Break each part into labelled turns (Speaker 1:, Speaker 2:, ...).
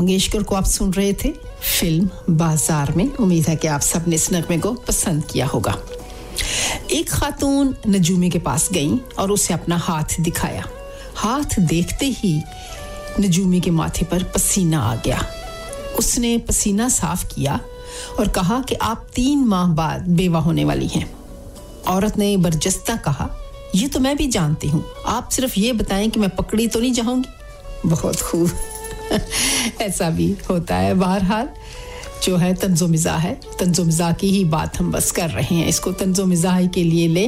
Speaker 1: मंगेशकर को आप सुन रहे थे फिल्म बाजार में। उम्मीद है कि आप सब ने इस नगमे को पसंद किया होगा। एक खातून नजूमी के पास गई और उसे अपना हाथ दिखाया। हाथ देखते ही नजूमी के माथे पर पसीना आ गया। उसने पसीना साफ किया और कहा कि आप 3 माह बाद बेवा होने वाली हैं। औरत ने बरजस्ता कहा, ये तो मैं भी जानती हूँ, आप सिर्फ ये बताएं कि मैं पकड़ी तो नहीं जाऊंगी। बहुत खूब। ऐसा भी होता है। बहरहाल जो है तंज़ो मिज़ाह है, तंज़ो मिज़ाह की ही बात हम बस कर रहे हैं, इसको तंज़ो मिज़ाह के लिए ले।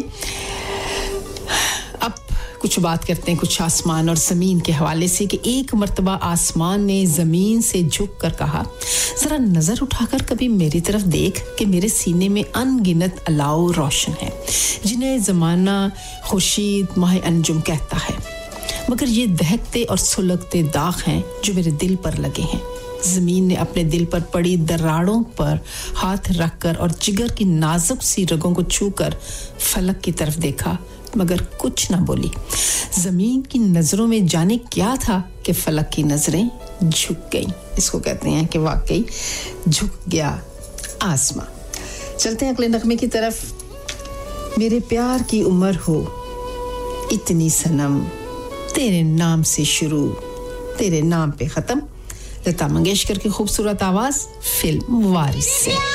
Speaker 1: अब कुछ बात करते हैं कुछ आसमान और ज़मीन के हवाले से कि एक मर्तबा आसमान ने ज़मीन से झुक कर कहा, ज़रा नज़र उठाकर कभी मेरी तरफ देख कि मेरे सीने में अनगिनत अलाव रोशन है, जिन्हें ज़माना खुर्शीद माह अंजुम कहता है, मगर ये दहकते और सुलगते दाग हैं जो मेरे दिल पर लगे हैं। ज़मीन ने अपने दिल पर पड़ी दरारों पर हाथ रखकर और जिगर की नाजुक सी रगों को छूकर फलक की तरफ देखा, मगर कुछ ना बोली। ज़मीन की नज़रों में जाने क्या था कि फलक की नज़रें झुक गईं। इसको कहते हैं कि वाकई झुक गया आसमां। चलते हैं अगले नगमे की तरफ। मेरे प्यार की उम्र हो इतनी सनम, तेरे नाम से शुरू तेरे नाम पे ख़त्म। लता मंगेशकर की खूबसूरत आवाज़ फिल्म वारिस से।